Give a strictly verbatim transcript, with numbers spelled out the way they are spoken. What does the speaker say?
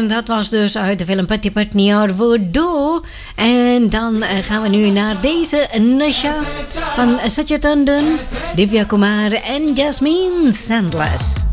En dat was dus uit de film Patti Patni Aur Voodoo. En dan uh, gaan we nu naar deze Nasha van Satya Tandon, Divya Kumar en Jasmine Sandless.